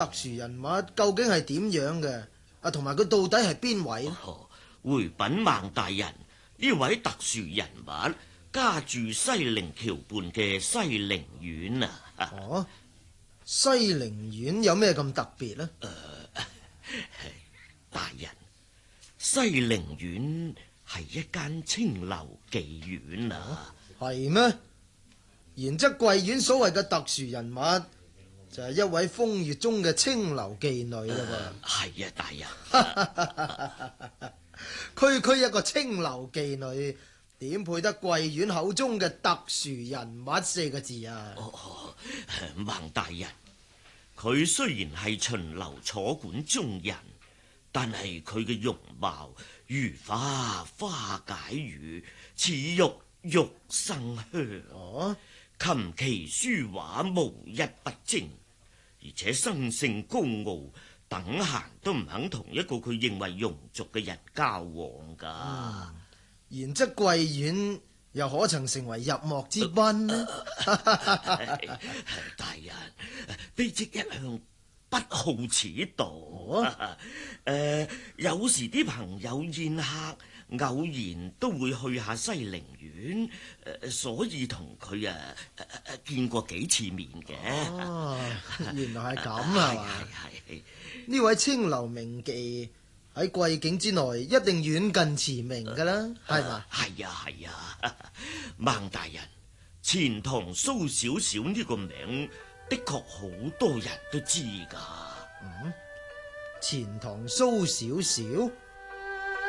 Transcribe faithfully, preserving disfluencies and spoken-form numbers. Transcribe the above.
殊人物究竟係點樣嘅？啊，同埋佢到底係邊位呢？ 哦，回稟孟大人，呢位特殊人物家住西陵橋畔嘅西陵苑啊！ 哦，西陵苑有咩咁特別呢？ 呃、大人，西陵苑係一間青樓妓院啊！ 係咩、哦？然則貴院所謂嘅特殊人物就係一位風月中嘅青樓妓女啦噃。 係啊，大人。 區區一個青樓妓女，點配得貴院口中嘅特殊人物四個字啊？ 哦，孟大人，佢雖然係巡樓坐館中人，但係佢嘅容貌如花花解語，似玉玉生香。 哦， 琴棋書畫無一不精，而且生性高傲，等閒都唔肯同一個佢認為庸俗嘅人交往噶。 嗯、然則貴院又可曾成為入幕之賓呢？ 大人，卑職一向不好此道。誒、哦呃，有時啲朋友宴客，偶然都會去下西陵苑，呃，所以同佢啊誒見過幾次面嘅。 哦，原來係咁啊！ 係係呢位青樓名妓喺貴境之內，一定遠近馳名噶啦，係嘛？ 係啊係啊，孟大人，錢塘蘇小小呢個名的確好多人都知噶。 嗯，錢塘蘇小小。